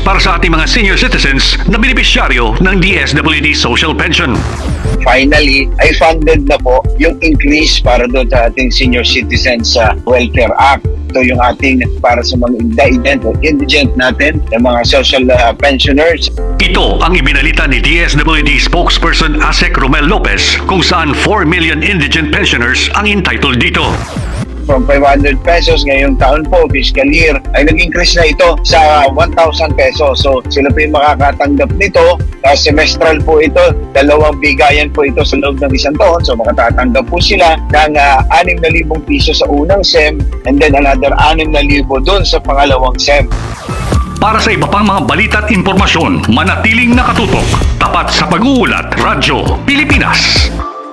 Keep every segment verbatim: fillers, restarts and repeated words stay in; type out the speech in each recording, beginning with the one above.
para sa ating mga senior citizens na benepisyaryo ng D S W D Social Pension. Finally, ay funded na po yung increase para doon sa ating Senior Citizens uh, Welfare Act. Ito yung ating para sa mga indigent o indigent natin, yung mga social uh, pensioners. Ito ang ibinalita ni D S W D spokesperson Asek Romel Lopez kung saan four million indigent pensioners ang entitled dito. From five hundred pesos ngayong taon po, fiscal year, ay nag-increase na ito sa one thousand pesos. So sila po yung makakatanggap nito. Uh, semestral po ito, dalawang bigayan po ito sa loob ng isang taon. So makatatanggap po sila ng uh, six thousand piso sa unang S E M and then another six thousand doon sa pangalawang S E M. Para sa iba pang mga balita at impormasyon, manatiling nakatutok. Tapat sa pag-uulat, Radyo Pilipinas.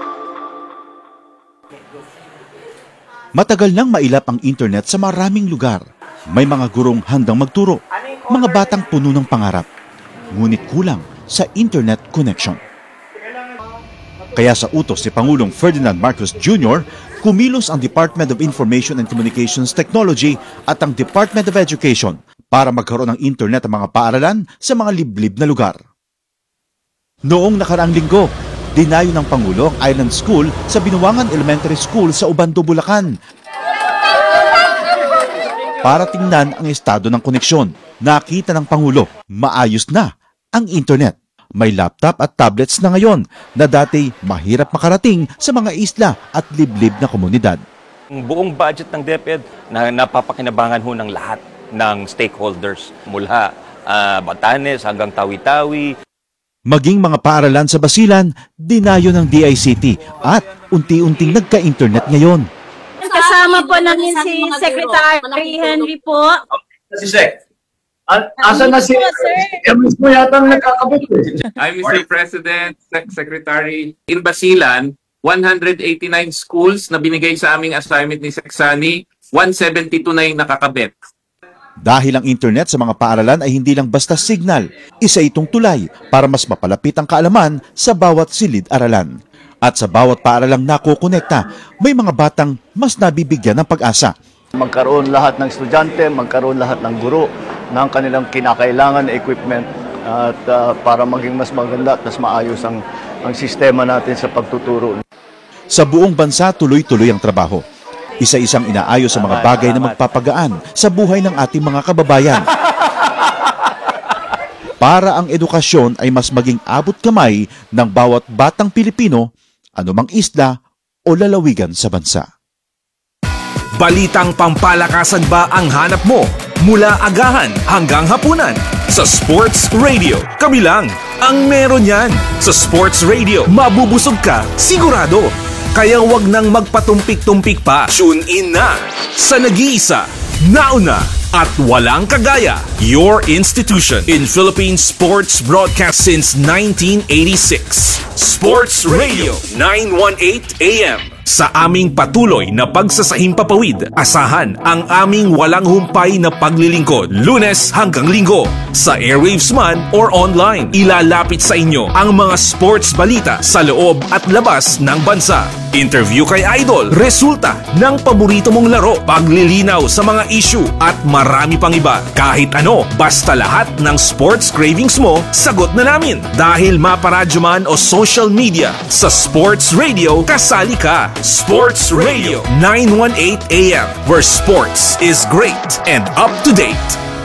Matagal nang mailap ang internet sa maraming lugar. May mga gurong handang magturo, mga batang puno ng pangarap. Ngunit kulang sa internet connection. Kaya sa utos si Pangulong Ferdinand Marcos Junior, kumilos ang Department of Information and Communications Technology at ang Department of Education para magkaroon ng internet ang mga paaralan sa mga liblib na lugar. Noong nakaraang linggo, dinayo ng Pangulo ang Island School sa Binuangan Elementary School sa Ubando, Bulacan. Para tingnan ang estado ng koneksyon, nakita ng Pangulo, maayos na ang internet. May laptop at tablets na ngayon na dati mahirap makarating sa mga isla at liblib na komunidad. Ang buong budget ng DepEd na napapakinabangan ho ng lahat ng stakeholders mula uh, Batanes hanggang Tawi-Tawi. Maging mga paaralan sa Basilan, dinayo ng D I C T at unti-unting nagka-internet ngayon. Kasama po namin si Secretary Henry po. Si Sec. Asa na si Emis mo yata ang nakakabit eh. I'm Mister President, Sec Secretary. In Basilan, one hundred eighty-nine schools na binigay sa aming assignment ni Seksani, one seventy-two na yung nakakabit. Dahil ang internet sa mga paaralan ay hindi lang basta signal, isa itong tulay para mas mapalapit ang kaalaman sa bawat silid-aralan. At sa bawat paaralang nakukonekta, may mga batang mas nabibigyan ng pag-asa. Magkaroon lahat ng estudyante, magkaroon lahat ng guro ng kanilang kinakailangan na equipment at uh, para maging mas maganda at mas maayos ang, ang sistema natin sa pagtuturo. Sa buong bansa, tuloy-tuloy ang trabaho. Isa-isang inaayos sa mga bagay na magpapagaan sa buhay ng ating mga kababayan. Para ang edukasyon ay mas maging abot kamay ng bawat batang Pilipino, anumang isla o lalawigan sa bansa. Balitang pampalakasan ba ang hanap mo? Mula agahan hanggang hapunan. Sa Sports Radio, kami lang ang meron yan. Sa Sports Radio, mabubusog ka, sigurado. Kaya wag nang magpatumpik-tumpik pa. Tune in na sa nag-iisa, nauna at walang kagaya. Your institution in Philippine sports broadcast since nineteen eighty-six. Sports Radio nine eighteen A M. Sa aming patuloy na pagsasahimpapawid, asahan ang aming walang humpay na paglilingkod, Lunes hanggang Linggo. Sa airwaves man or online, ilalapit sa inyo ang mga sports balita sa loob at labas ng bansa. Interview kay Idol, resulta ng paborito mong laro, paglilinaw sa mga issue at marami pang iba. Kahit ano, basta lahat ng sports cravings mo, sagot na namin. Dahil maparadyo man o social media, sa Sports Radio, kasali ka. Sports Radio nine eighteen A M, where sports is great and up to date.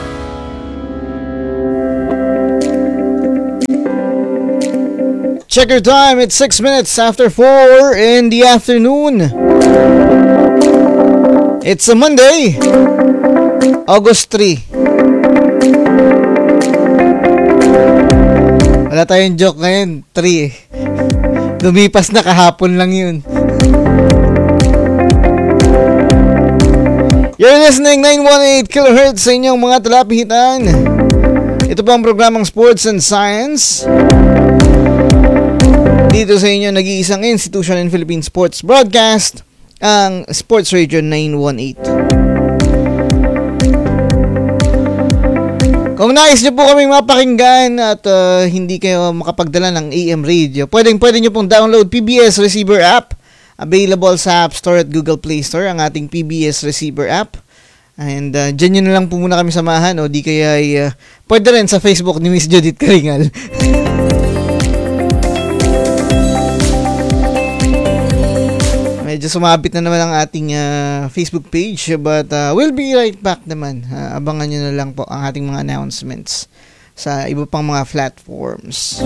Check your time, it's six minutes after four in the afternoon. It's a Monday, August third. Wala tayong joke ngayon, three eh. Lumipas na kahapon lang yun. You're listening nine eighteen kilohertz sa inyong mga talapitan. Ito po ang programang Sports and Science. Dito sa inyo nag-iisang institution in Philippine Sports Broadcast, ang Sports Radio nine eighteen. Kung nais nyo po kaming mapakinggan at uh, hindi kayo makapagdala ng A M radio, pwedeng pwede nyo pong download P B S Receiver app. Available sa App Store at Google Play Store ang ating P B S Receiver app. And uh, dyan nyo na lang po muna kami samahan o di kaya ay, uh, pwede rin sa Facebook ni Miss Judith Karingal. Medyo sumabit na naman ang ating uh, Facebook page, but uh, we'll be right back naman. Uh, abangan nyo na lang po ang ating mga announcements sa iba pang mga platforms.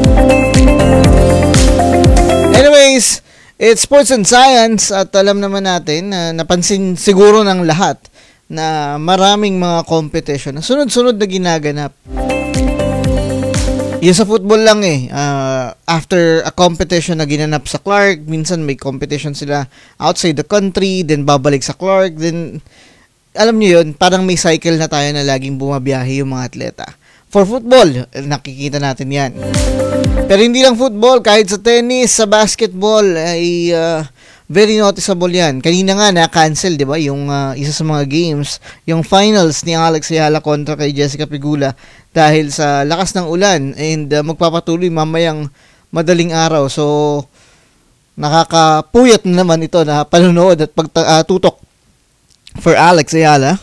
Anyways, it's Sports and Science at alam naman natin, uh, napansin siguro ng lahat na maraming mga competition na sunod-sunod na ginaganap. Yung sa football lang eh, uh, after a competition na ginanap sa Clark, minsan may competition sila outside the country, then babalik sa Clark, then alam nyo yun, parang may cycle na tayo na laging bumabiyahe yung mga atleta. For football, nakikita natin yan. Pero hindi lang football, kahit sa tennis, sa basketball, ay uh, very noticeable yan. Kanina nga na-cancel, di ba? Yung uh, isa sa mga games, yung finals ni Alex Ayala kontra kay Jessica Pegula dahil sa lakas ng ulan and uh, magpapatuloy mamayang madaling araw. So, nakakapuyat na naman ito na panunood at pagtutok uh, for Alex Ayala.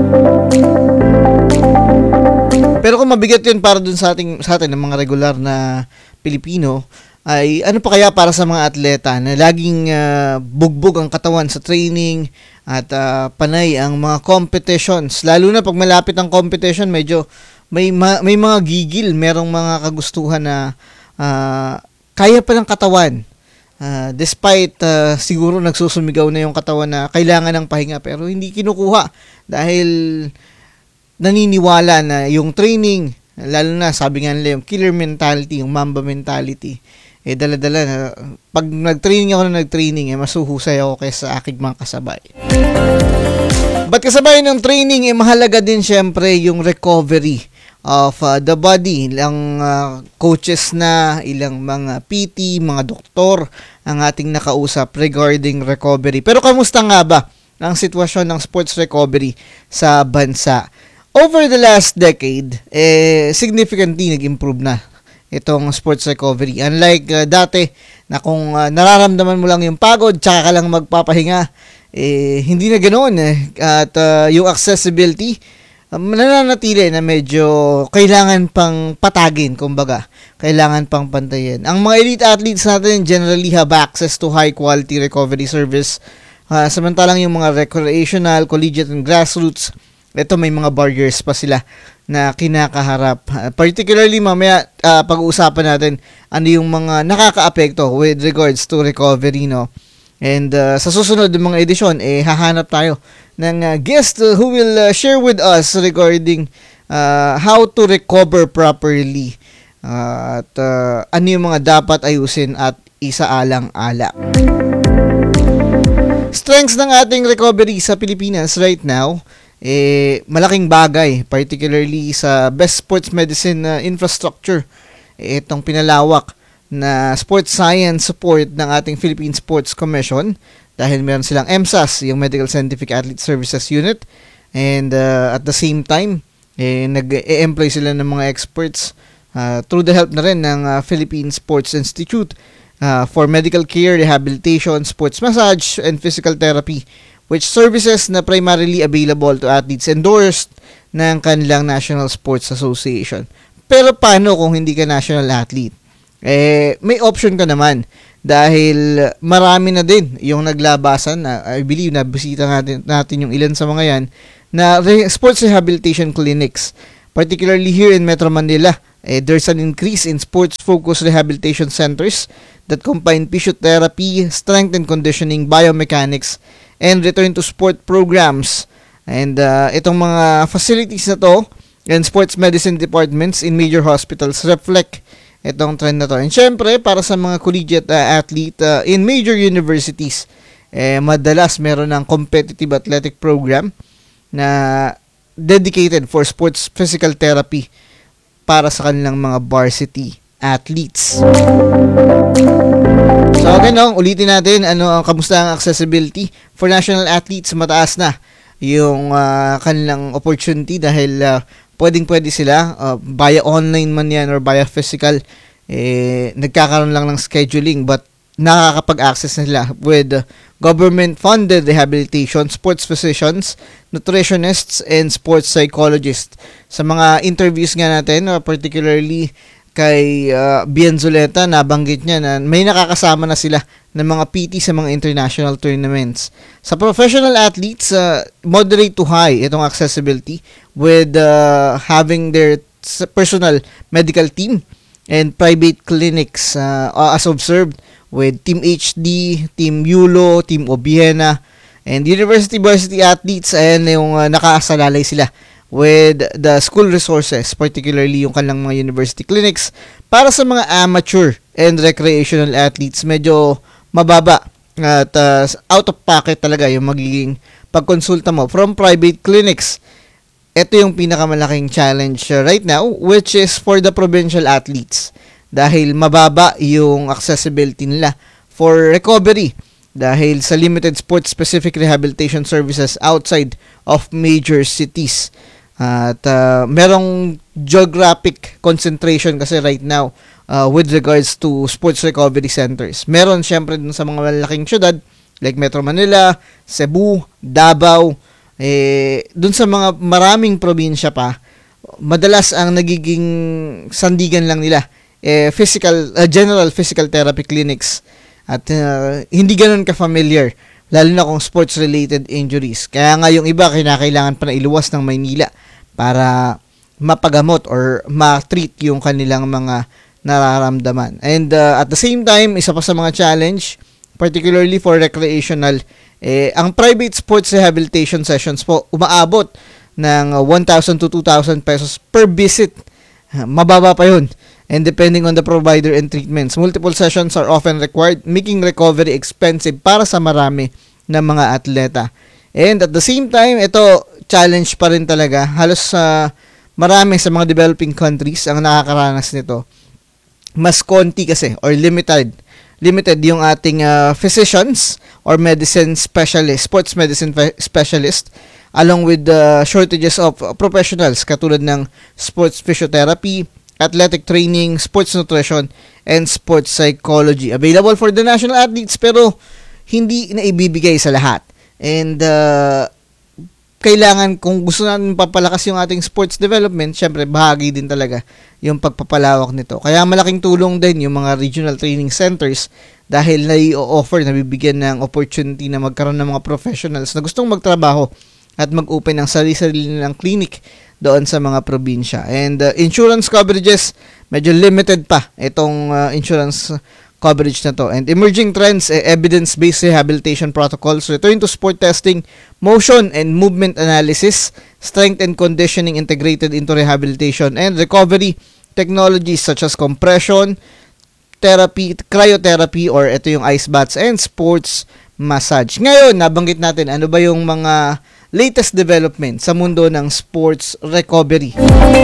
Pero kung mabigat yun para dun sa ating sa atin ng mga regular na Pilipino, ay ano pa kaya para sa mga atleta na laging uh, bugbog ang katawan sa training at uh, panay ang mga competitions, lalo na pag malapit ang competition, medyo may ma- may mga gigil, merong mga kagustuhan na uh, kaya pa ng katawan uh, despite uh, siguro nagsusumigaw na yung katawan na kailangan ng pahinga, pero hindi kinukuha dahil naniniwala na yung training, lalo na sabi nga nila yung killer mentality, yung Mamba mentality, eh dala-dala na pag nag-training ako na nag-training, eh masuhusay ako kaysa aking mga kasabay. But kasabay ng training, eh mahalaga din syempre yung recovery of uh, the body. Ilang uh, coaches na, ilang mga P T, mga doktor ang ating nakausap regarding recovery. Pero kamusta nga ba ang sitwasyon ng sports recovery sa bansa? Over the last decade, eh significantly nag-improve na itong sports recovery. Unlike uh, dati na kung uh, nararamdaman mo lang yung pagod tsaka ka lang magpapahinga, eh hindi na ganoon eh. At uh, yung accessibility um, nananatili na medyo kailangan pang patagin, kumbaga. Kailangan pang pantayin. Ang mga elite athletes natin generally have access to high quality recovery service. Uh, samantalang yung mga recreational, collegiate and grassroots, ito may mga barriers pa sila na kinakaharap. Uh, particularly mamaya uh, pag-uusapan natin ano yung mga nakakaapekto with regards to recovery, no? And uh, sa susunod ng mga edisyon, eh hahanap tayo ng uh, guest uh, who will uh, share with us regarding uh, how to recover properly. Uh, at uh, ano yung mga dapat ayusin at isaalang-ala. Strengths ng ating recovery sa Pilipinas right now, eh malaking bagay, particularly sa best sports medicine uh, infrastructure, eh, itong pinalawak na sports science support ng ating Philippine Sports Commission, dahil meron silang M S A S, yung Medical Scientific Athlete Services Unit, and uh, at the same time eh, nag-e-employ sila ng mga experts uh, through the help na rin ng uh, Philippine Sports Institute uh, for medical care, rehabilitation, sports massage, and physical therapy, which services na primarily available to athletes endorsed ng kanilang National Sports Association. Pero paano kung hindi ka national athlete? Eh, may option ka naman dahil marami na din yung naglabasan na I believe na bisita natin, natin yung ilan sa mga yan na re- sports rehabilitation clinics. Particularly here in Metro Manila, eh, there's an increase in sports-focused rehabilitation centers that combine physiotherapy, strength and conditioning, biomechanics, and return to sport programs. And uh, itong mga facilities na to and sports medicine departments in major hospitals reflect itong trend na to. And syempre, para sa mga collegiate uh, athlete uh, in major universities, eh, madalas meron ng competitive athletic program na dedicated for sports physical therapy para sa kanilang mga varsity athletes. So, okay, no, ulitin natin ano ang kamusta ang accessibility for national athletes. Mataas na yung uh, kanilang opportunity dahil uh, pwedeng-pwede sila uh, via online man yan or via physical, eh, nagkakaroon lang ng scheduling, but nakakapag-access nila with uh, government-funded rehabilitation, sports physicians, nutritionists, and sports psychologists. Sa mga interviews nga natin, uh, particularly kay uh, Bienzoleta, nabanggit niya na may nakakasama na sila ng mga P T sa mga international tournaments. Sa professional athletes, uh, moderate to high itong accessibility with uh, having their personal medical team and private clinics uh, as observed with Team H D, Team Yulo, Team Obiena, and university-varsity athletes. Ayan yung uh, nakaasalalay sila with the school resources, particularly yung kanilang mga university clinics. Para sa mga amateur and recreational athletes, medyo mababa at uh, out of pocket talaga yung magiging pagkonsulta mo from private clinics. Ito yung pinakamalaking challenge uh, right now, which is for the provincial athletes. Dahil mababa yung accessibility nila for recovery dahil sa limited sports-specific rehabilitation services outside of major cities. At uh, merong geographic concentration kasi right now uh, with regards to sports recovery centers. Meron syempre dun sa mga malalaking syudad like Metro Manila, Cebu, Davao. Eh, dun sa mga maraming probinsya pa, madalas ang nagiging sandigan lang nila eh, physical, uh, general physical therapy clinics at uh, hindi ganun ka-familiar lalo na kung sports-related injuries. Kaya nga yung iba kinakailangan pa na iluwas ng Maynila para mapagamot or ma-treat yung kanilang mga nararamdaman. And uh, at the same time, isa pa sa mga challenge, particularly for recreational, eh, ang private sports rehabilitation sessions po umaabot ng one thousand to two thousand pesos per visit. Mababa pa yun. And depending on the provider and treatments, multiple sessions are often required, making recovery expensive para sa marami ng mga atleta. And at the same time, ito, challenge pa rin talaga. Halos sa uh, marami sa mga developing countries ang nakakaranas nito. Mas konti kasi, or limited, limited yung ating uh, physicians or medicine specialist, sports medicine fe- specialist, along with the uh, shortages of uh, professionals katulad ng sports physiotherapy, athletic training, sports nutrition, and sports psychology. Available for the national athletes pero hindi na ibibigay sa lahat. And uh, kailangan, kung gusto natin papalakas yung ating sports development, syempre bahagi din talaga yung pagpapalawak nito. Kaya malaking tulong din yung mga regional training centers dahil nai-offer, nabibigyan ng opportunity na magkaroon ng mga professionals na gustong magtrabaho at mag-open ng sarili-sarili nilang clinic doon sa mga probinsya. And uh, insurance coverages, medyo limited pa itong uh, insurance coverage na to. And emerging trends, eh, evidence-based rehabilitation protocols, return to sport testing, motion and movement analysis, strength and conditioning integrated into rehabilitation, and recovery technologies such as compression, therapy, cryotherapy, or ito yung ice baths, and sports massage. Ngayon, nabanggit natin ano ba yung mga latest development sa mundo ng sports recovery.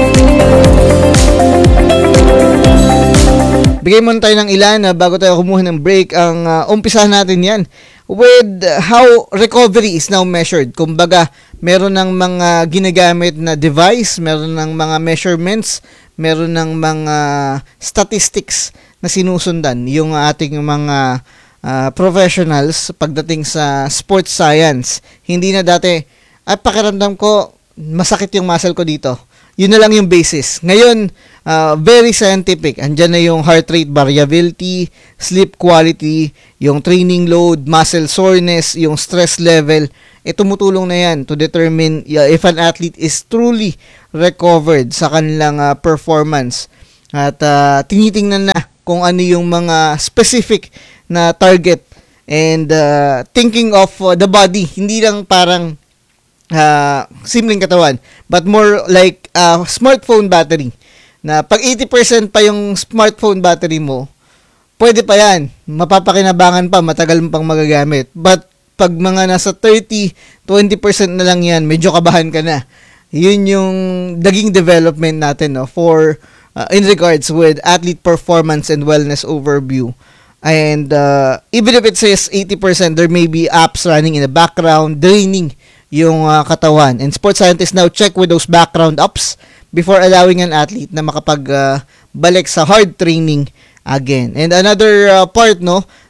Bigay muna tayo ng ilan uh, bago tayo kumuha ng break. Ang uh, umpisahan natin yan with how recovery is now measured. Kumbaga, meron ng mga ginagamit na device, meron ng mga measurements, meron ng mga statistics na sinusundan yung ating mga uh, professionals pagdating sa sports science. Hindi na dati, at pakiramdam ko, masakit yung muscle ko dito. Yun na lang yung basis. Ngayon, uh, very scientific. Andyan na yung heart rate variability, sleep quality, yung training load, muscle soreness, yung stress level. E tumutulong na yan to determine uh, if an athlete is truly recovered sa kanilang uh, performance. At uh, tinitingnan na kung ano yung mga specific na target and uh, thinking of uh, the body. Hindi lang parang Uh, simpleng katawan, but more like a uh, smartphone battery na pag eighty percent pa yung smartphone battery mo, pwede pa yan, mapapakinabangan pa, matagal mo pang magagamit. But pag mga nasa thirty, twenty percent na lang yan, medyo kabahan ka na. Yun yung daging development natin, no, for uh, in regards with athlete performance and wellness overview. And uh, even if it says eighty percent, there may be apps running in the background draining yung uh, katawan. And sports scientists now check with those background apps before allowing an athlete na makapag uh, balik sa hard training again. And another uh, part, no,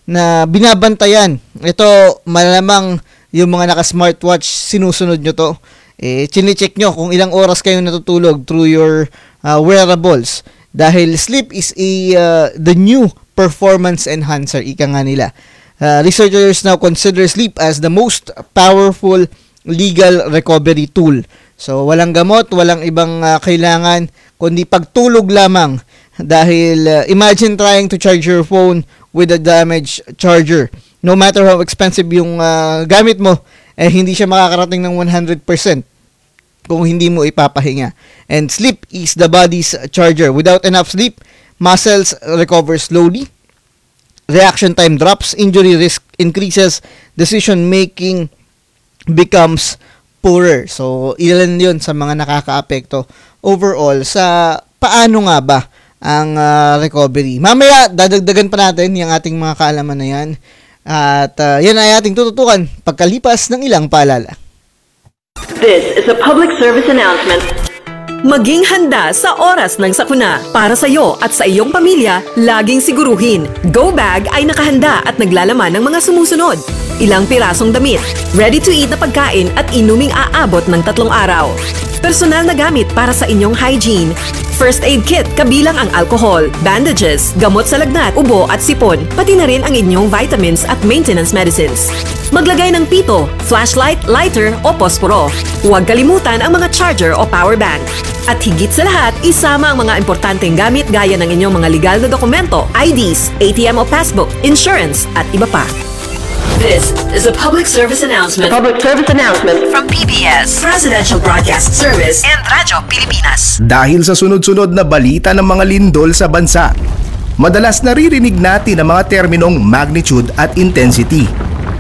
na binabantayan. Ito, malamang yung mga naka-smartwatch, sinusunod nyo to. Eh, chine-check nyo kung ilang oras kayo natutulog through your uh, wearables. Dahil sleep is a uh, the new performance enhancer, ika nga nila. Uh, researchers now consider sleep as the most powerful legal recovery tool. So, walang gamot, walang ibang uh, kailangan, kundi pagtulog lamang. Dahil uh, imagine trying to charge your phone with a damaged charger. No matter how expensive yung uh, gamit mo, eh hindi siya makakarating ng one hundred percent kung hindi mo ipapahinga. And sleep is the body's charger. Without enough sleep, muscles recover slowly, reaction time drops, injury risk increases, decision making becomes poorer. So, ilan yun sa mga nakakaapekto overall sa paano nga ba ang uh, recovery. Mamaya, dadagdagan pa natin yung ating mga kaalaman na yan. At uh, yan ay ating tututukan pagkalipas ng ilang paalala. This is a public service announcement. Maging handa sa oras ng sakuna. Para sa iyo at sa iyong pamilya, laging siguruhin, Go Bag ay nakahanda at naglalaman ng mga sumusunod. Ilang pirasong damit, ready-to-eat na pagkain at inuming aabot ng tatlong araw. Personal na gamit para sa inyong hygiene. First aid kit kabilang ang alcohol, bandages, gamot sa lagnat, ubo at sipon, pati na rin ang inyong vitamins at maintenance medicines. Maglagay ng pito, flashlight, lighter o posporo. Huwag kalimutan ang mga charger o power bank. At higit sa lahat, isama ang mga importanteng gamit gaya ng inyong mga legal na dokumento, I Ds, A T M o passbook, insurance at iba pa. This is a public service announcement. A public service announcement from P B S, Presidential Broadcast Service, and Radyo Pilipinas. Dahil sa sunod-sunod na balita ng mga lindol sa bansa, madalas naririnig natin ang mga terminong magnitude at intensity.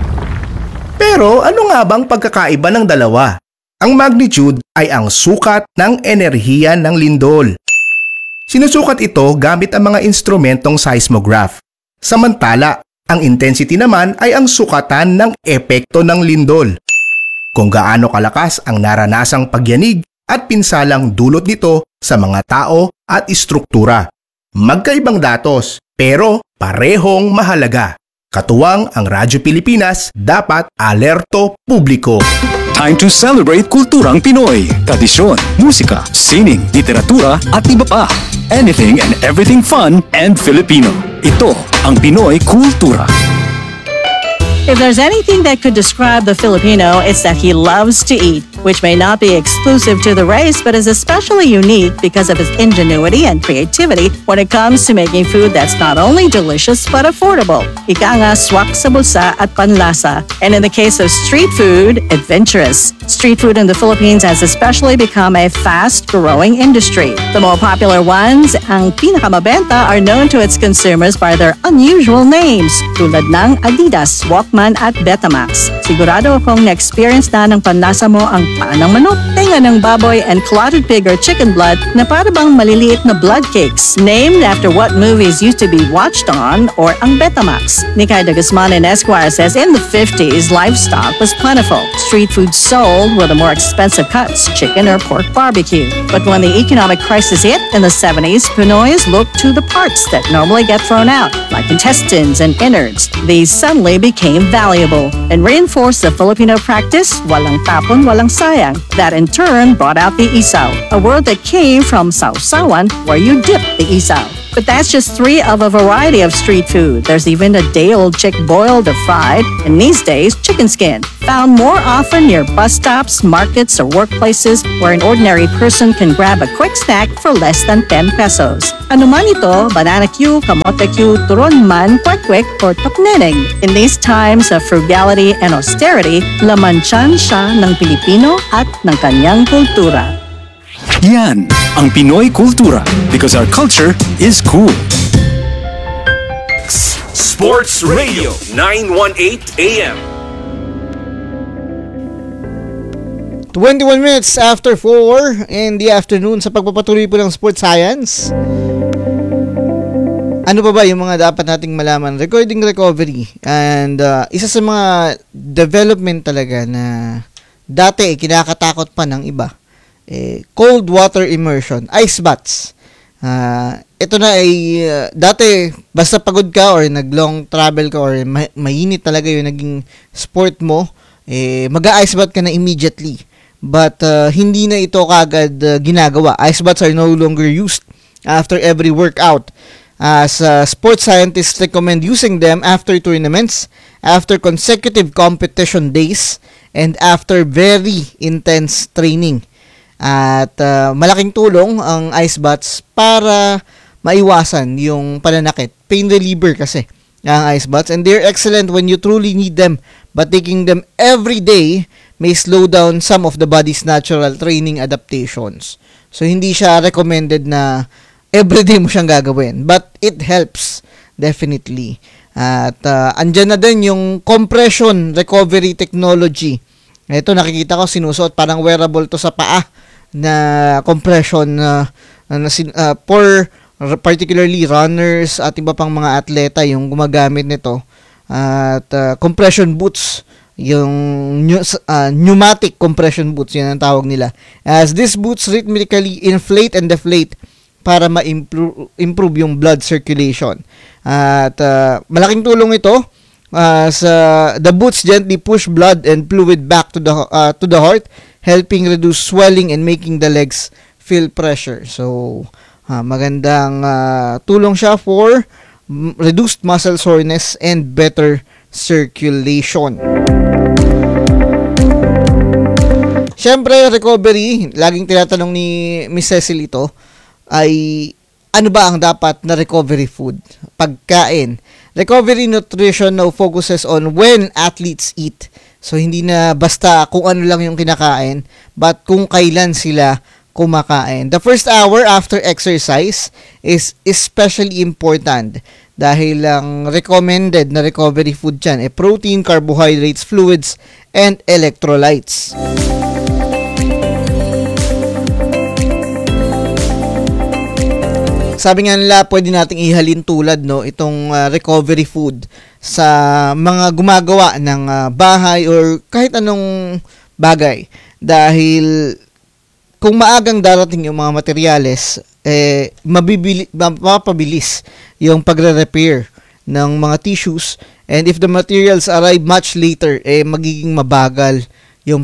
Pero ano nga bang pagkakaiba ng dalawa? Ang magnitude ay ang sukat ng enerhiya ng lindol. Sinusukat ito gamit ang mga instrumentong seismograph. Samantala, ang intensity naman ay ang sukatan ng epekto ng lindol. Kung gaano kalakas ang naranasang pagyanig at pinsalang dulot nito sa mga tao at istruktura. Magkaibang datos, pero parehong mahalaga. Katuwang ang Radyo Pilipinas, dapat alerto publiko. Time to celebrate kulturang Pinoy. Tradisyon, musika, sining, literatura at iba pa. Anything and everything fun and Filipino. Ito ang Pinoy Kultura. If there's anything that could describe the Filipino, it's that he loves to eat, which may not be exclusive to the race, but is especially unique because of his ingenuity and creativity when it comes to making food that's not only delicious but affordable. Ika nga, swak sa bulsa at panlasa. And in the case of street food, adventurous. Street food in the Philippines has especially become a fast-growing industry. The more popular ones, ang pinakamabenta, are known to its consumers by their unusual names, tulad ng Adidas, Walkman at Betamax. Sigurado akong na-experience na ng panlasa mo ang paa ng manok, tenga ng baboy, and clotted pig or chicken blood na para bang maliliit na blood cakes, named after what movies used to be watched on, or ang Betamax. Nikay de Guzman and Esquire says in the fifties, livestock was plentiful. Street food sold were the more expensive cuts, chicken or pork barbecue. But when the economic crisis hit in the seventies, Pinoys looked to the parts that normally get thrown out, like intestines and innards. These suddenly became valuable and reinforced the Filipino practice, walang tapon, walang sayang. That in turn brought out the isaw, a word that came from sausawan, where you dip the isaw. But that's just three of a variety of street food. There's even a day-old chick boiled or fried, and these days, chicken skin, found more often near bus stops, markets, or workplaces where an ordinary person can grab a quick snack for less than ten pesos. Ano man ito, banana Q, kamote Q, turon man, kwek-kwek, or tokneneng. In these times of frugality and austerity, laman tiyan siya ng Pilipino at ng kanyang kultura. Yan ang Pinoy Kultura, because our culture is cool. Sports Radio nine eighteen A M. twenty-one minutes after four in the afternoon sa pagpapatuloy po ng Sports Science. Ano pa ba yung mga dapat nating malaman? Recording recovery. And uh, isa sa mga development talaga na dati eh, kinakatakot pa ng iba. Eh, cold water immersion, ice baths. Uh, ito na ay uh, dati basta pagod ka or nag-long travel ka or ma- mainit talaga yung naging sport mo, eh mag-ice bath ka na immediately. But uh, hindi na ito kagad uh, ginagawa. Ice baths are no longer used after every workout. As uh, sports scientists recommend using them after tournaments, after consecutive competition days, and after very intense training. At uh, malaking tulong ang ice baths para maiwasan yung pananakit. Pain reliever kasi ang ice baths, and they're excellent when you truly need them, but taking them every day may slow down some of the body's natural training adaptations. So hindi siya recommended na everyday mo siyang gagawin, but it helps definitely. At uh, andyan na din yung compression recovery technology. Ito nakikita ko sinusuot, parang wearable to sa paa na compression uh, na uh, for particularly runners at iba pang mga atleta yung gumagamit nito. At uh, compression boots, yung uh, pneumatic compression boots, yan ang tawag nila. As these boots rhythmically inflate and deflate para ma-improve improve yung blood circulation. At uh, malaking tulong ito uh, sa the boots gently push blood and fluid back to the uh, to the heart, helping reduce swelling and making the legs feel pressure. So uh, magandang uh, tulong siya for m- reduced muscle soreness and better circulation. Siyempre, recovery, laging tinatanong ni Miss Cecily ito, ay ano ba ang dapat na recovery food? Pagkain. Recovery nutrition now focuses on when athletes eat. So, hindi na basta kung ano lang yung kinakain, but kung kailan sila kumakain. The first hour after exercise is especially important dahil ang recommended na recovery food dyan ay protein, carbohydrates, fluids, and electrolytes. Sabi nga nila, pwede nating ihalin tulad no itong uh, recovery food sa mga gumagawa ng uh, bahay or kahit anong bagay. Dahil kung maagang darating yung mga materyales, eh mabibili, mapabilis yung pagre-repair ng mga tissues, and if the materials arrive much later, eh magiging mabagal yung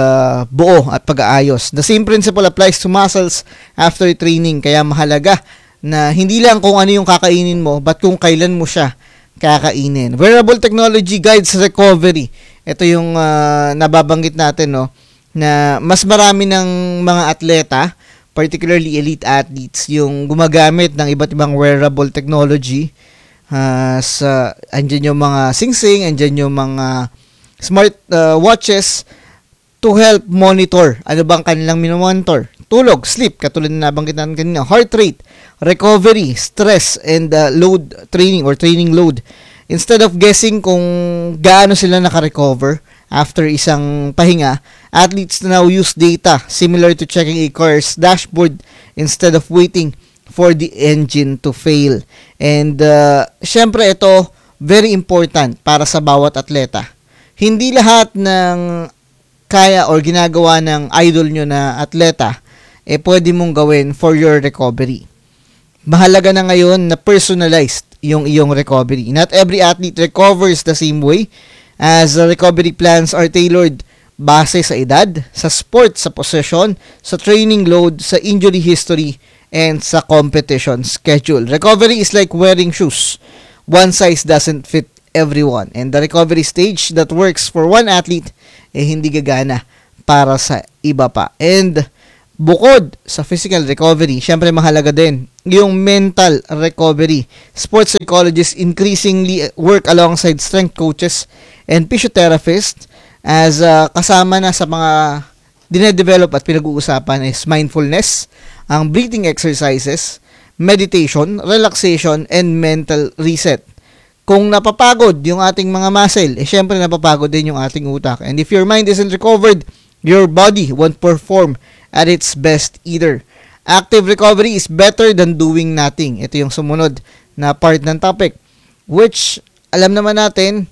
pagbuo uh, at pag-aayos. The same principle applies to muscles after training, kaya mahalaga na hindi lang kung ano yung kakainin mo, but kung kailan mo siya kakainin. Wearable technology guides recovery. Ito yung uh, nababanggit natin, no, na mas marami ng mga atleta, particularly elite athletes, yung gumagamit ng iba't ibang wearable technology. Uh, sa, andyan yung mga sing-sing, andyan yung mga smart uh, watches to help monitor ano bang kanilang minomonitor. Tulog, sleep, katulad na nabanggit natin kanina, heart rate, recovery, stress, and uh, load training or training load. Instead of guessing kung gaano sila naka-recover after isang pahinga, athletes now use data similar to checking a car's dashboard instead of waiting for the engine to fail. And uh, syempre ito, very important para sa bawat atleta. Hindi lahat ng kaya or ginagawa ng idol nyo na atleta eh pwede mong gawin for your recovery. Mahalaga na ngayon na personalized yung iyong recovery. Not every athlete recovers the same way, as the recovery plans are tailored base sa edad, sa sport, sa position, sa training load, sa injury history, and sa competition schedule. Recovery is like wearing shoes. One size doesn't fit everyone. And the recovery stage that works for one athlete eh hindi gagana para sa iba pa. And bukod sa physical recovery, syempre mahalaga din yung mental recovery. Sports psychologists increasingly work alongside strength coaches and physiotherapists, as uh, kasama na sa mga dinedevelop at pinag-uusapan is mindfulness, ang breathing exercises, meditation, relaxation, and mental reset. Kung napapagod yung ating mga muscle, eh syempre napapagod din yung ating utak. And if your mind isn't recovered, your body won't perform at its best either. Active recovery is better than doing nothing. Ito yung sumunod na part ng topic, which alam naman natin,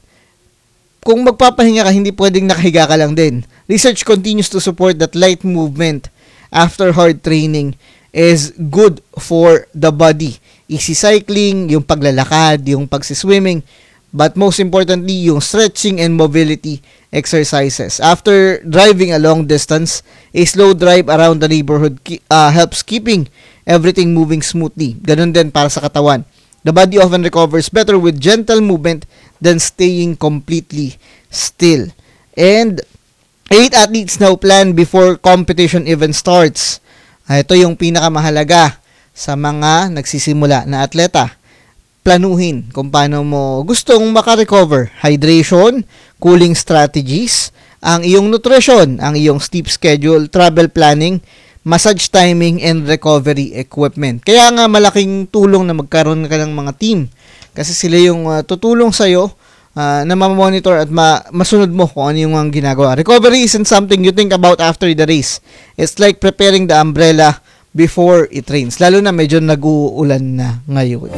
kung magpapahinga ka, hindi pwedeng nakahiga ka lang din. Research continues to support that light movement after hard training is good for the body. Easy cycling, yung paglalakad, yung pagsiswimming, but most importantly, yung stretching and mobility exercises. After driving a long distance, a slow drive around the neighborhood uh, helps keeping everything moving smoothly. Ganun din para sa katawan. The body often recovers better with gentle movement than staying completely still. And eight athletes now plan before competition even starts. Uh, ito yung pinakamahalaga sa mga nagsisimula na atleta. Planuhin kung paano mo gustong makarecover. Hydration, cooling strategies, ang iyong nutrition, ang iyong sleep schedule, travel planning, massage timing, and recovery equipment. Kaya nga malaking tulong na magkaroon ka ng mga team kasi sila yung uh, tutulong sa'yo uh, na ma-monitor at ma- masunod mo kung ano yung mga ginagawa. Recovery isn't something you think about after the race. It's like preparing the umbrella before it rains. Lalo na medyo nag-uulan na ngayon.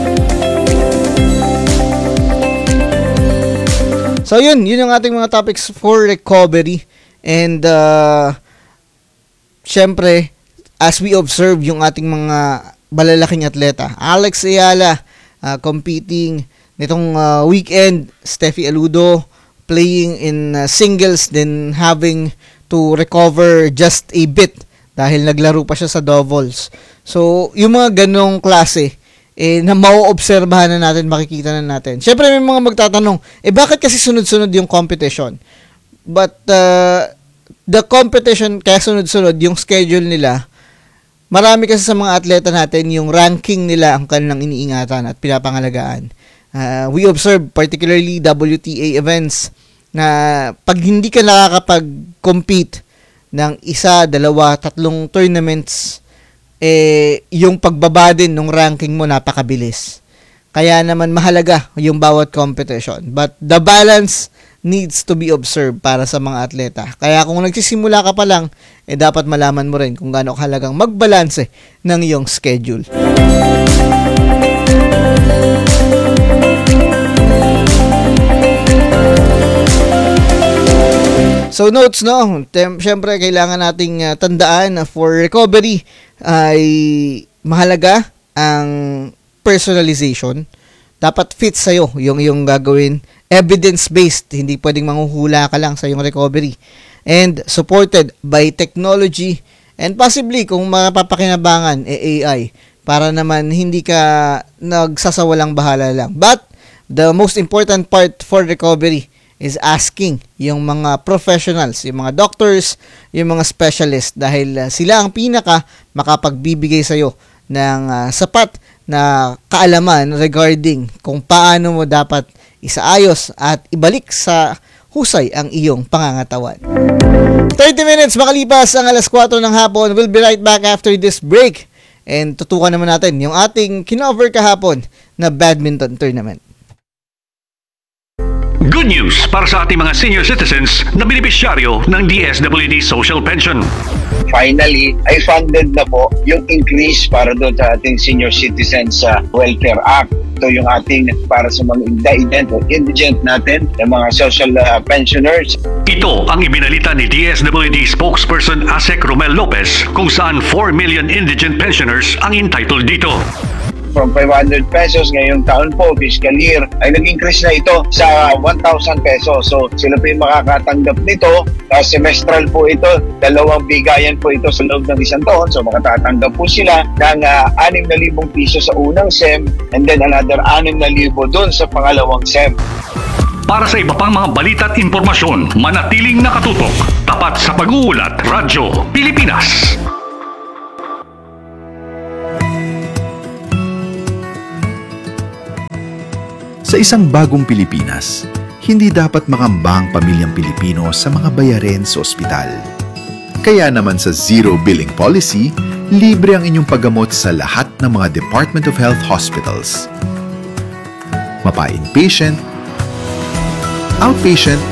So yun, yun yung ating mga topics for recovery. And uh, syempre, as we observe yung ating mga balalaking atleta, Alex Ayala uh, competing nitong uh, weekend, Steffi Aludo playing in uh, singles, then having to recover just a bit dahil naglaro pa siya sa doubles. So, yung mga ganong klase, eh, na mauobserbahan na natin, makikita na natin. Syempre, may mga magtatanong, eh, bakit kasi sunod-sunod yung competition? But, uh, the competition, kaya sunod-sunod, yung schedule nila, marami kasi sa mga atleta natin, yung ranking nila ang kanilang iniingatan at pinapangalagaan. Uh, we observe, particularly W T A events, na pag hindi ka nakakapag-compete ng isa, dalawa, tatlong tournaments, eh, yung pagbaba din ng ranking mo napakabilis. Kaya naman mahalaga yung bawat competition. But the balance needs to be observed para sa mga atleta. Kaya kung nagsisimula ka pa lang, eh dapat malaman mo rin kung gaano kahalagang magbalanse ng iyong schedule. So notes, no, Tem- syempre kailangan nating uh, tandaan na for recovery ay mahalaga ang personalization. Dapat fit sa'yo yung yung gagawin. Evidence-based, hindi pwedeng manghuhula ka lang sa yung recovery. And supported by technology and possibly kung mapapakinabangan, eh, A I. Para naman hindi ka nagsasawalang bahala lang. But the most important part for recovery is asking yung mga professionals, yung mga doctors, yung mga specialists dahil uh, sila ang pinaka makapagbibigay sa'yo ng uh, sapat na kaalaman regarding kung paano mo dapat isaayos at ibalik sa husay ang iyong pangangatawan. thirty minutes makalipas ang alas kwatro ng hapon. We'll be right back after this break. And tutukan naman natin yung ating kinover kahapon na badminton tournament. Good news para sa ating mga senior citizens na benepisyaryo ng D S W D Social Pension. Finally, ay funded na po yung increase para doon sa ating Senior Citizens uh, Welfare Act. Ito yung ating para sa mga indigent o indigent natin, yung mga social uh, pensioners. Ito ang ibinalita ni D S W D spokesperson Asek Romel Lopez kung saan four million indigent pensioners ang entitled dito. From five hundred pesos ngayong taon po, fiscal year, ay nag-increase na ito sa one thousand pesos. So sila po yung makakatanggap nito. Uh, semestral po ito, dalawang bigayan po ito sa loob ng isang taon. So makatatanggap po sila ng uh, six thousand piso sa unang S E M and then another six thousand doon sa pangalawang S E M. Para sa iba pang mga balita at impormasyon, manatiling nakatutok. Tapat sa pag-uulat, Radyo Pilipinas. Sa isang bagong Pilipinas, hindi dapat makamba ang pamilyang Pilipino sa mga bayarin sa ospital. Kaya naman sa Zero Billing Policy, libre ang inyong paggamot sa lahat ng mga Department of Health hospitals. Mapa-inpatient, outpatient,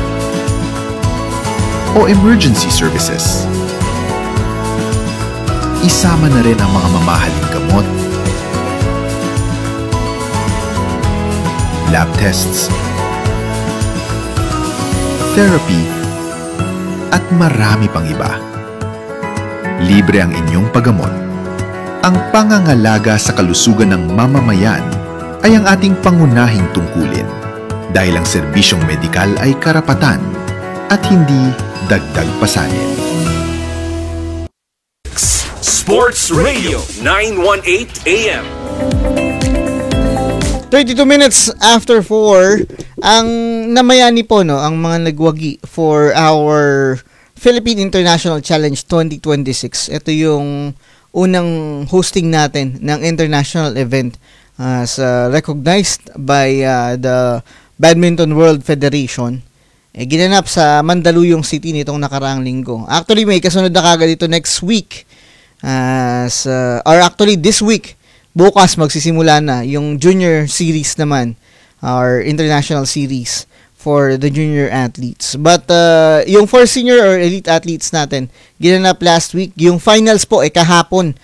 o emergency services. Isama na rin ang mga mamahaling gamot, lab tests, therapy, at marami pang iba. Libre ang inyong paggamot Ang pangangalaga sa kalusugan ng mamamayan ay ang ating pangunahing tungkulin dahil ang serbisyong medikal ay karapatan at hindi dagdag pasanin. Sports Radio nine eighteen A M. thirty-two minutes after four, ang namayani po no, ang mga nagwagi for our Philippine International Challenge twenty twenty-six. Ito yung unang hosting natin ng international event uh, sa recognized by uh, the Badminton World Federation. Eh, ginanap sa Mandaluyong City nitong nakaraang linggo. Actually, may kasunod na kagad dito next week. Uh, sa, or actually, this week, bukas magsisimula na yung junior series naman, or international series for the junior athletes. But uh, yung for senior or elite athletes natin, ginanap last week. Yung finals po ay kahapon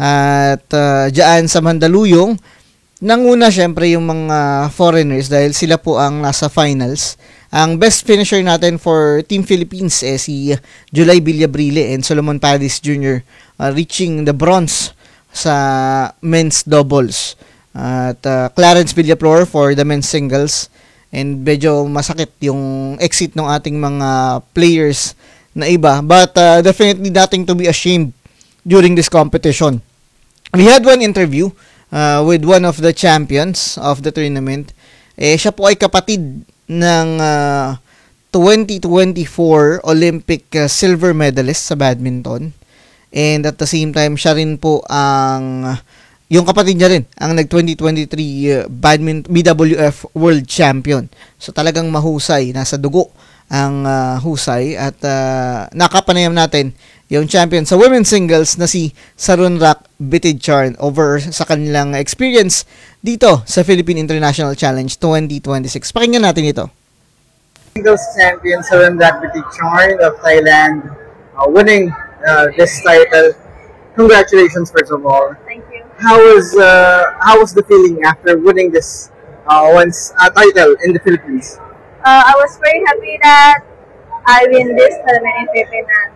at uh, dyan sa Mandaluyong. Nanguna syempre yung mga foreigners dahil sila po ang nasa finals. Ang best finisher natin for Team Philippines eh si Julay Villabrile and Solomon Paris Junior uh, reaching the bronze sa men's doubles. At uh, Clarence Villaflor for the men's singles. And medyo masakit yung exit ng ating mga players na iba. But uh, definitely nothing to be ashamed during this competition. We had one interview uh, with one of the champions of the tournament. Eh, siya po ay kapatid ng uh, twenty twenty-four Olympic uh, silver medalist sa badminton. And at the same time, siya rin po ang, yung kapatid niya rin, ang nag-twenty twenty-three uh, badminton, B W F World Champion. So talagang mahusay, nasa dugo ang uh, husay. At uh, nakapanayam natin yung champion sa women's singles na si Sarunrak Bitidcharn over sa kanilang experience dito sa Philippine International Challenge twenty twenty-six. Pakinggan natin ito. Singles champion Sarunrak Bitidcharn of Thailand uh, winning uh, this title. Congratulations, first of all. Thank you. How was uh, how was the feeling after winning this uh, once uh, title in the Philippines? Uh, I was very happy that I win this tournament in Philippines. And,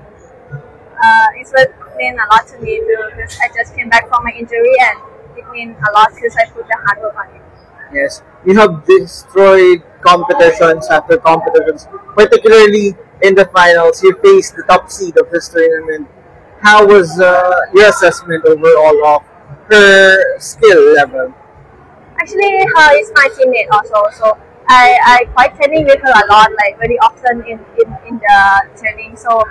uh, it will mean a lot to me too because I just came back from my injury and it means a lot because I put the hard work on it. Yes, you have destroyed competitions after competitions, particularly in the finals. You faced the top seed of this tournament. How was uh, your assessment overall of her skill level? Actually, her is my teammate also, so I, I quite training with her a lot, like very often in, in, in the training. So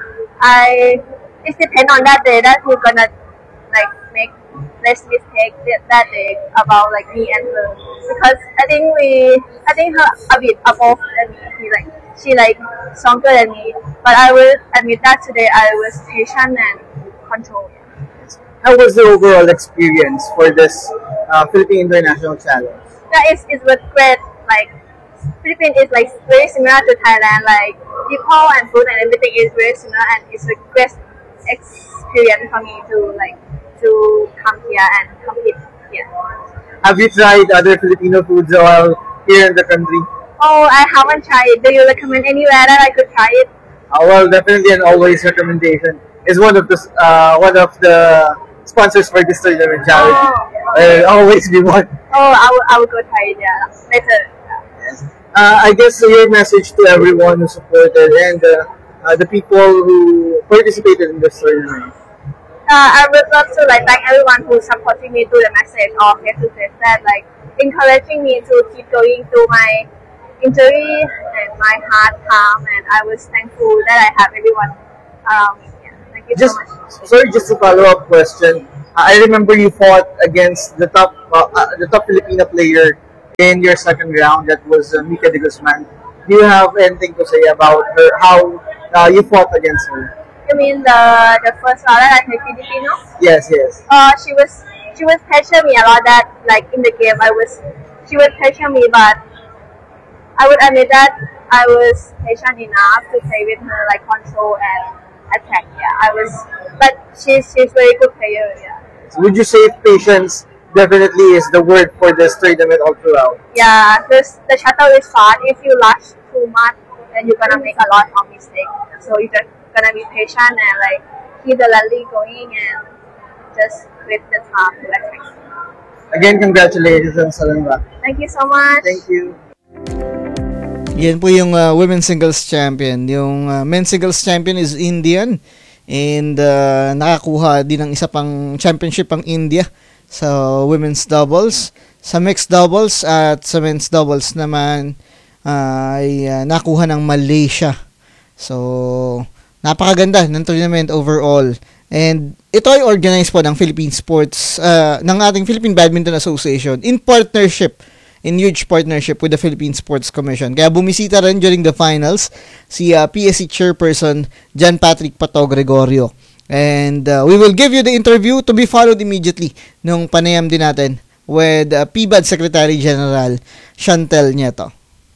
I it depends on that day that who's gonna like make less mistake that day about like me and her, because I think we I think her a bit above than me. He like she like stronger than me, but I will admit that today I was patient and controlled. How was the overall experience for this uh, Philippine International Challenge? Yeah, it's it's was great. Like Philippines is like very similar to Thailand. Like people and food and everything is very similar, and it's a great experience for me to like to come here and compete here. Have you tried other Filipino foods while here in the country? Oh, I haven't tried. Do you recommend anywhere that I could try it? Uh, well, definitely an always recommendation is one of the uh, one of the sponsors for this tournament challenge. Oh, okay. uh, always be one. Oh, I will I will go try it. Yeah, later. Yes. Uh, I guess your message to everyone who supported and uh, uh, the people who participated in this tournament. Uh, I would love to like thank everyone who's supporting me through the message of face to face, that like encouraging me to keep going through my injury and my hard time, and I was thankful that I have everyone around me. Yeah, thank you just, so much. Sorry, just a follow up question. Uh, I remember you fought against the top uh, uh, the top Filipina player in your second round. That was uh, Mika de Guzman. Do you have anything to say about her? How uh, you fought against her? You mean the the first round that I played Filipino? Yes, yes. Uh, she was she was pressuring me a lot. That like in the game, I was she was pressuring me, but I would admit that I was patient enough to play with her, like control and attack. Yeah, I was, but she's she's very good player. Yeah. Would you say patience definitely is the word for this tournament all throughout? Yeah, because the shuttle is fun. If you rush too much, then you're gonna make a lot of mistakes. So you're gonna be patient and like keep the rally going and just with the top electrics. Again, congratulations sa Salamba. Thank you so much. Thank you. Yan po yung uh, women's singles champion. Yung uh, men's singles champion is Indian. And uh, nakakuha din ng isa pang championship ang India sa women's doubles. Sa mixed doubles at sa men's doubles naman uh, ay uh, nakuha ng Malaysia. So, napakaganda ng tournament overall. And ito ay organized po ng Philippine Sports, uh, ng ating Philippine Badminton Association in partnership, in huge partnership with the Philippine Sports Commission. Kaya bumisita rin during the finals si uh, P S C Chairperson John Patrick Pato Gregorio. And uh, we will give you the interview to be followed immediately nung panayam din natin with uh, P B A D Secretary General Chantel Nieto.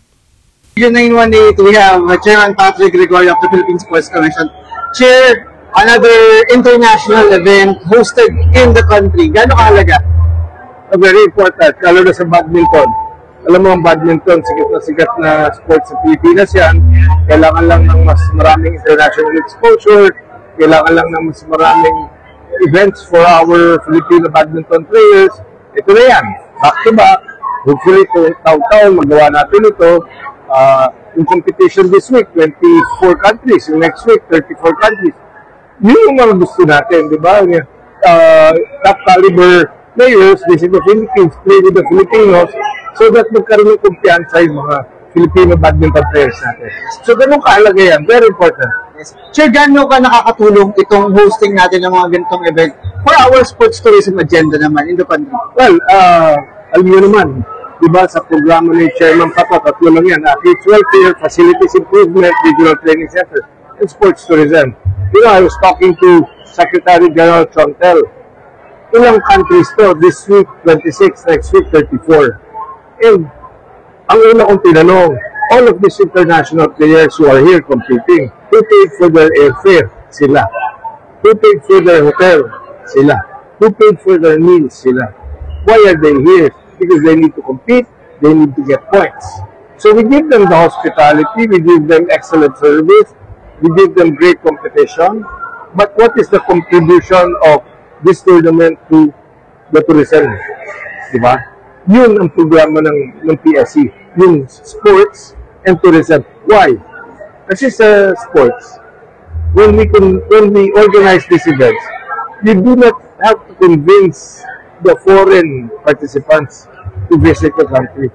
nine one eight, we have uh, Chairman Patrick Gregorio of the Philippine Sports Commission. Chair, another international event hosted in the country. Gano'ng kahalaga? Very important, lalo na sa badminton. Alam mo ang badminton, sikat na sikat na sports sa Pilipinas yan. Kailangan lang ng mas maraming international exposure. Kailangan lang ng mas maraming events for our Filipino badminton players. Ito na yan, back to back. Hopefully, taon-taon magawa natin ito. Uh, yung competition this week, twenty-four countries. Yung next week, thirty-four countries. Yun yung mga gusto natin, di ba? Uh, top caliber players visit the Philippines, play with the Filipinos, so that magkaroon ng kumpiyansa yung mga Filipino badminton players natin. So, ganun kahalaga yan. Very important. Yes. Sir, gano'n ka nakakatulong itong hosting natin ng mga ganitong event for our sports tourism agenda naman in the country? Well, uh, alam nyo naman, diba sa programa ni Chairman Pato, tatlo lang yan, athletes welfare, facilities improvement, regional training center, and sports tourism. You know, I was talking to Secretary General Chantel. Ilang countries to, this week twenty-six, next week thirty-four. And ang una kong tinanong, all of these international players who are here competing, who paid for their airfare? Sila. Who paid for their hotel? Sila. Who paid for their meals? Sila. Why are they here? Because they need to compete, they need to get points. So we give them the hospitality, we give them excellent service, we give them great competition. But what is the contribution of this tournament to the tourism? Diba? Yun ang programa ng, ng P S C, yung sports and tourism. Why? Kasi sa sports, when we, con when we organize these events, we do not have to convince the foreign participants to visit the country.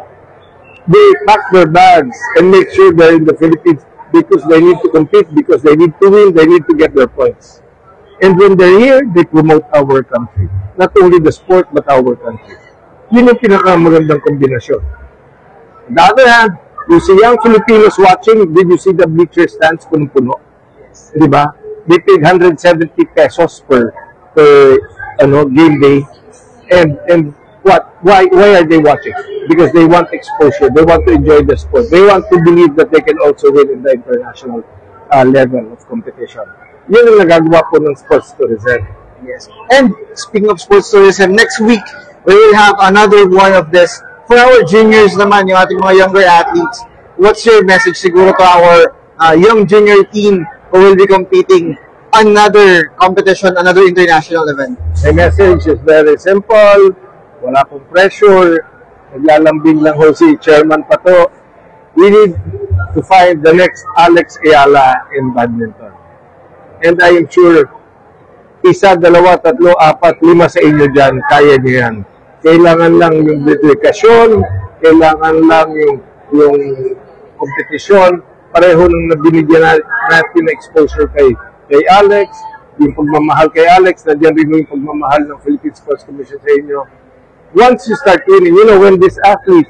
They pack their bags and make sure they're in the Philippines because they need to compete, because they need to win, they need to get their points. And when they're here, they promote our country. Not only the sport, but our country. Yun yung pinakamagandang kombinasyon. On the other hand, you see young Filipinos watching, did you see the bleacher stands punong-puno? Diba? They paid one hundred seventy pesos per, per ano, game day. And and what? Why why are they watching? Because they want exposure. They want to enjoy the sport. They want to believe that they can also win in the international uh, level of competition. Yun ang nagagawa po ng sports tourism. Yes. And speaking of sports tourism, next week, we will have another one of this. For our juniors naman, yung ating mga younger athletes, what's your message siguro to our uh, young junior team who will be competing another competition, another international event? My message is very simple. Wala pong pressure. Naglalambing lang ho si Chairman Pato. We need to find the next Alex Ayala in badminton. And I am sure, isa, dalawa, tatlo, apat, lima sa inyo dyan, kaya niyo yan. Kailangan lang yung dedikasyon, kailangan lang yung, yung kompetisyon, pareho nung nabinigyan natin na exposure kay, kay Alex, yung pagmamahal kay Alex, nandiyan rin yung pagmamahal ng Philippine Sports Commission sa inyo. Once you start winning, you know, when these athletes